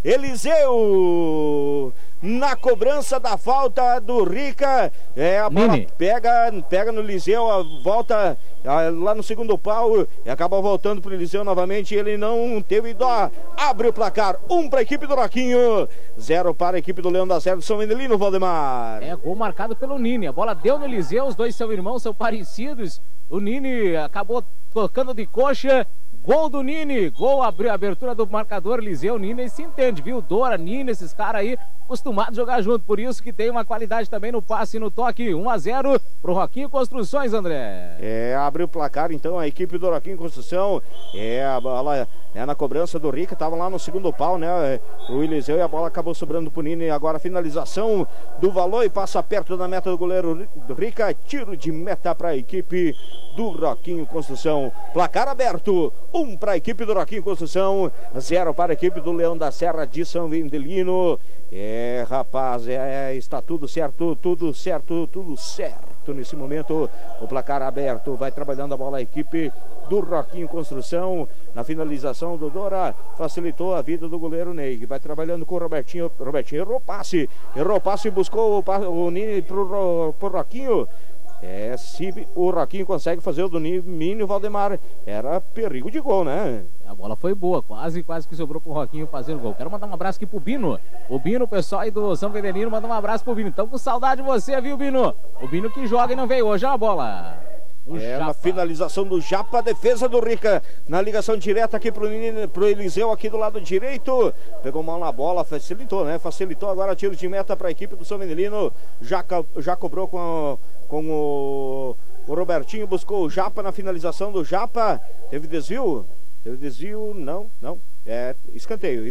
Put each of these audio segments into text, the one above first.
Eliseu na cobrança da falta do Rica, a bola pega no Eliseu, volta lá no segundo pau e acaba voltando pro Eliseu novamente. Ele não teve dó, abre o placar, 1 para a equipe do Roquinho, 0 para a equipe do Leão da Serra do São Vendelino, Valdemar. Gol marcado pelo Nini, a bola deu no Eliseu, os dois são irmãos, são parecidos, o Nini acabou tocando de coxa. Gol do Nini, gol, abriu a abertura do marcador, Eliseu, Nini, se entende, viu? Dora, Nini, esses caras aí, acostumados a jogar junto, por isso que tem uma qualidade também no passe e no toque. 1-0 pro Roquinho Construções, André. Abriu o placar então a equipe do Roquinho Construção, a bola na cobrança do Rica, tava lá no segundo pau, né? O Eliseu, e a bola acabou sobrando pro Nini. Agora a finalização do Valor e passa perto da meta do goleiro do Rica, tiro de meta para a equipe do Roquinho Construção. Placar aberto, 1 para a equipe do Roquinho Construção, 0 para a equipe do Leão da Serra de São Vendelino. Rapaz, está tudo certo nesse momento. O placar aberto, vai trabalhando a bola a equipe do Roquinho Construção. Na finalização do Dora, facilitou a vida do goleiro Ney, vai trabalhando com o Robertinho errou o passe, buscou o Nini pro Roquinho. Se o Roquinho consegue fazer o domínio, Valdemar, era perigo de gol, né? A bola foi boa, quase que sobrou pro Roquinho fazer o gol. Quero mandar um abraço aqui pro Bino. O Bino, o pessoal aí do São Vendelino, manda um abraço pro Bino. Então com saudade de você, viu, Bino? O Bino que joga e não veio hoje a bola. Uma finalização do Japa, defesa do Rica, na ligação direta aqui pro Eliseu, aqui do lado direito, pegou mal na bola, facilitou, né? Facilitou agora tiro de meta para a equipe do São Vendelino, já cobrou com o Robertinho, buscou o Japa na finalização do Japa, teve desvio, não, escanteio.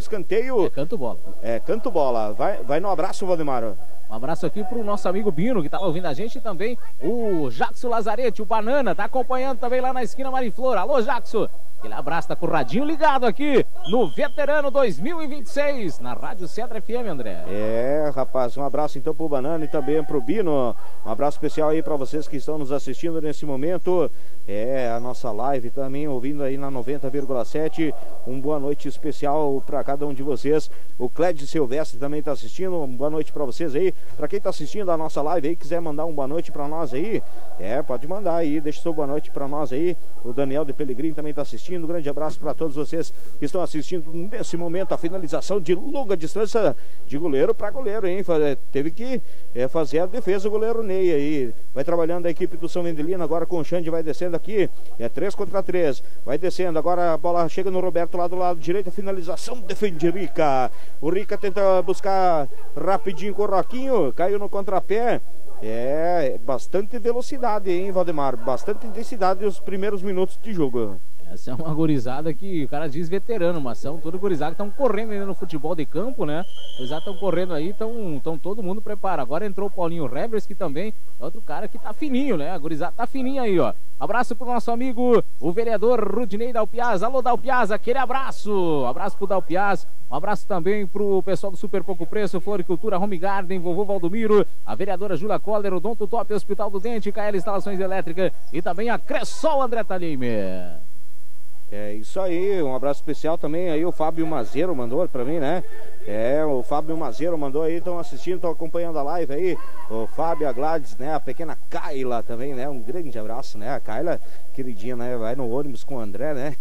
Canto bola, vai no abraço, Valdemar. Um abraço aqui pro nosso amigo Bino, que tá ouvindo a gente, e também o Jackson Lazarete, o Banana, tá acompanhando também lá na esquina Mariflor. Alô, Jackson! Aquele abraço, tá com o radinho ligado aqui no Veterano 2026, na Rádio Cedra FM, André. Rapaz, um abraço então pro Banana e também pro Bino. Um abraço especial aí pra vocês que estão nos assistindo nesse momento. A nossa live também, ouvindo aí na 90,7. Boa noite especial pra cada um de vocês. O Clédio Silvestre também tá assistindo. Boa noite pra vocês aí. Pra quem tá assistindo a nossa live aí, quiser mandar boa noite pra nós aí, pode mandar aí, deixa seu boa noite pra nós aí. O Daniel de Pelegrini também tá assistindo. Um grande abraço para todos vocês que estão assistindo nesse momento a finalização de longa distância de goleiro para goleiro, hein? Teve que fazer a defesa o goleiro Ney aí. Vai trabalhando a equipe do São Vendelino agora com o Xande, vai descendo aqui. 3 contra 3. Vai descendo. Agora a bola chega no Roberto lá do lado direito. A finalização defende Rica. O Rica tenta buscar rapidinho com o Roquinho. Caiu no contrapé. Bastante velocidade, hein, Valdemar? Bastante intensidade nos primeiros minutos de jogo. Essa é uma gurizada que o cara diz veterano, mas são todos gurizados que estão correndo ainda no futebol de campo, né? Os já estão correndo aí, estão todo mundo preparado. Agora entrou o Paulinho Revers, que também é outro cara que tá fininho, né? A gurizada tá fininha aí, ó. Abraço pro nosso amigo, o vereador Rudinei Dalpiaz. Alô, Dalpiaz, aquele abraço. Abraço pro Dalpiaz. Um abraço também pro pessoal do Super Pouco Preço, Floricultura, Home Garden, Vovô Valdomiro, a vereadora Júlia Coller, o Odonto Top, Hospital do Dente, KL Instalações Elétricas e também a Cressol André Talheimer. Isso aí, um abraço especial também aí, o Fábio Mazeiro mandou pra mim, né? O Fábio Mazeiro mandou aí, estão assistindo, estão acompanhando a live aí. O Fábio, a Gladys, né? A pequena Kaila também, né? Um grande abraço, né? A Kaila, queridinha, né? Vai no ônibus com o André, né?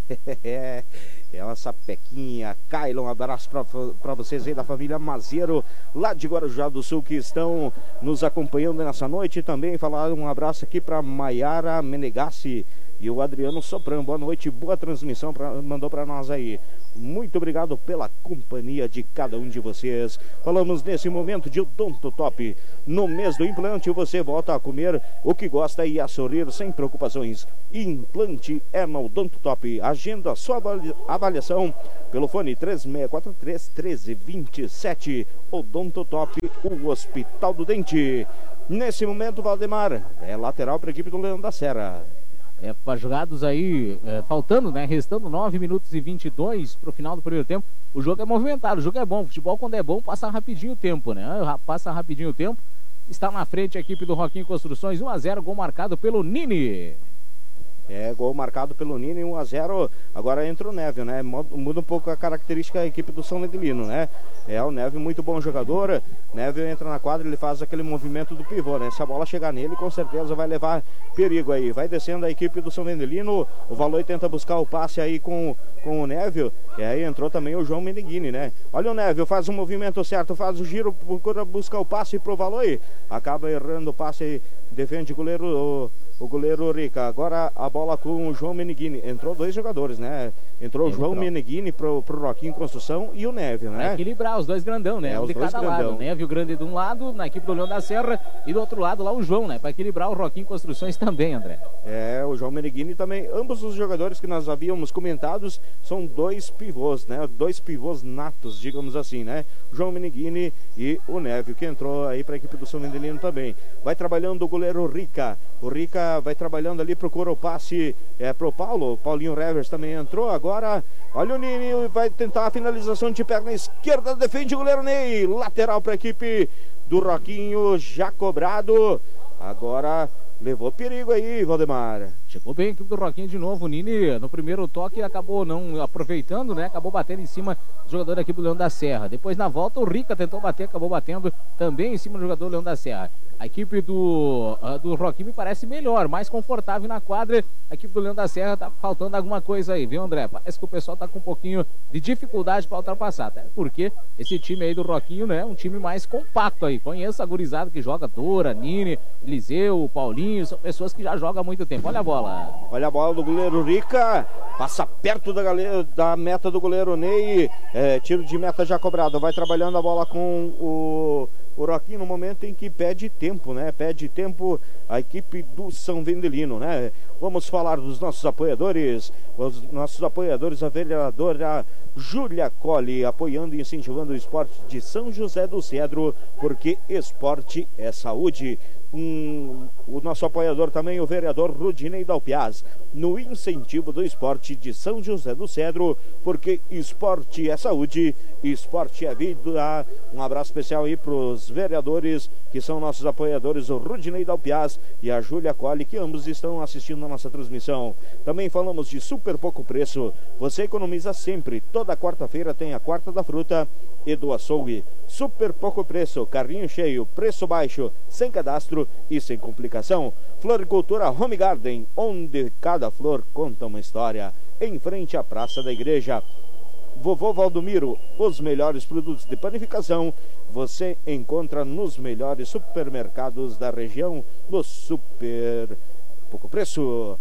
Uma sapequinha, Kaila, um abraço pra vocês aí da família Mazeiro, lá de Guarujá do Sul, que estão nos acompanhando nessa noite. Também falar um abraço aqui pra Maiara Menegassi e o Adriano Sopran. Boa noite, boa transmissão mandou para nós aí. Muito obrigado pela companhia de cada um de vocês. Falamos nesse momento de Odonto Top. No mês do implante você volta a comer o que gosta e a sorrir sem preocupações. Implante é no Odonto Top. Agenda sua avaliação pelo fone 3643-1327. Odonto Top, o Hospital do Dente. Nesse momento, Valdemar, lateral para a equipe do Leão da Serra. Jogados aí, faltando, né? Restando 9 minutos e 22 pro final do primeiro tempo. O jogo é movimentado, o jogo é bom. O futebol, quando é bom, passa rapidinho o tempo, né? Passa rapidinho o tempo. Está na frente a equipe do Roquinho Construções, 1-0, gol marcado pelo Nini. Gol marcado pelo Nini, 1-0. Agora entra o Névio, né? Muda um pouco a característica da equipe do São Vendelino, né? O Névio, muito bom jogador. Névio entra na quadra, ele faz aquele movimento do pivô, né? Se a bola chegar nele, com certeza vai levar perigo aí. Vai descendo a equipe do São Vendelino. O Valoi tenta buscar o passe aí com o Névio. E aí entrou também o João Meneghini, né? Olha o Névio, faz o movimento certo, faz o giro, procura buscar o passe pro Valoi. Acaba errando o passe aí. Defende o goleiro Rica. Agora a bola com o João Meneghini. Entrou 2 jogadores, né? Entrou o João Meneghini pro Roquinho Construção e o Névio, né? Pra equilibrar os dois grandão, né? Os de dois cada grandão. lado. O Névio grande de um lado, na equipe do Leão da Serra, e do outro lado lá o João, né? Pra equilibrar o Roquinho Construções também, André. O João Meneghini também. Ambos os jogadores que nós havíamos comentados são 2 pivôs, né? 2 pivôs natos, digamos assim, né? O João Meneghini e o Névio, que entrou aí pra equipe do São Vendelino também. Vai trabalhando o goleiro Rica. O Rica vai trabalhando ali, procura o passe pro Paulo. O Paulinho Revers também entrou. Agora, olha o Nini, vai tentar a finalização de perna esquerda. Defende o goleiro Ney. Lateral para a equipe do Roquinho, já cobrado. Agora levou perigo aí, Valdemar. Chegou bem a equipe do Roquinho de novo. O Nini, no primeiro toque, acabou não aproveitando, né? Acabou batendo em cima do jogador aqui do Leão da Serra. Depois, na volta, o Rica tentou bater, acabou batendo também em cima do jogador do Leão da Serra. A equipe do Roquinho me parece melhor, mais confortável na quadra. A equipe do Leão da Serra tá faltando alguma coisa aí, viu, André? Parece que o pessoal tá com um pouquinho de dificuldade para ultrapassar, até porque esse time aí do Roquinho, né, é um time mais compacto aí. Conheço a gurizada que joga, Dora, Nini, Eliseu, Paulinho, são pessoas que já jogam há muito tempo. Olha a bola. Olha a bola do goleiro Rica, passa perto da meta do goleiro Ney. Tiro de meta já cobrado. Vai trabalhando a bola com o Roquinho no momento em que pede tempo, né? Pede tempo a equipe do São Vendelino, né? Vamos falar dos nossos apoiadores. Os nossos apoiadores, a vereadora Júlia Colli, apoiando e incentivando o esporte de São José do Cedro, porque esporte é saúde. O nosso apoiador também, o vereador Rudinei Dalpiaz, no incentivo do esporte de São José do Cedro, porque esporte é saúde, esporte é vida. Um abraço especial aí para os vereadores que são nossos apoiadores, o Rudinei Dalpiaz e a Júlia Colli, que ambos estão assistindo a nossa transmissão. Também falamos de super pouco preço. Você economiza sempre. Toda quarta-feira tem a quarta da fruta e do açougue. Super pouco preço, carrinho cheio, preço baixo, sem cadastro e sem complicação. Floricultura Home Garden, onde cada flor conta uma história. Em frente à Praça da Igreja. Vovô Valdomiro, os melhores produtos de panificação você encontra nos melhores supermercados da região, no super pouco preço.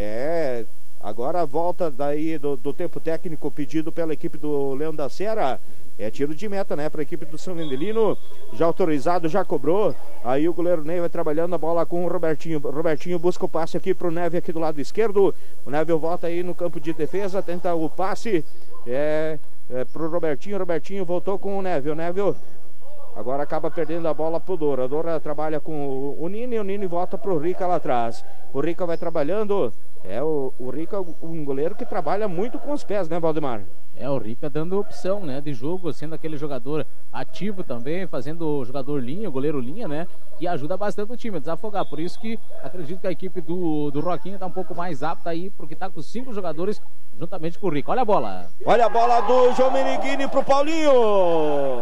Agora a volta daí do tempo técnico pedido pela equipe do Leão da Serra. Tiro de meta, né, para a equipe do São Vendelino. Já autorizado, já cobrou. Aí o goleiro Ney vai trabalhando a bola com o Robertinho. Robertinho busca o passe aqui para o Neve aqui do lado esquerdo. O Neve volta aí no campo de defesa, tenta o passe. Pro Robertinho. Robertinho voltou com o Neve. O Neve agora acaba perdendo a bola pro Dora. A Dora trabalha com o Nini. O Nini volta pro Rica lá atrás. O Rica vai trabalhando. O Rica, um goleiro que trabalha muito com os pés, né, Valdemar? O Rica dando opção, né, de jogo, sendo aquele jogador ativo também, fazendo o jogador linha, o goleiro linha, né, que ajuda bastante o time a desafogar. Por isso que acredito que a equipe do Roquinho tá um pouco mais apta aí, porque tá com 5 jogadores juntamente com o Rica. Olha a bola. Olha a bola do João Meneghini pro Paulinho.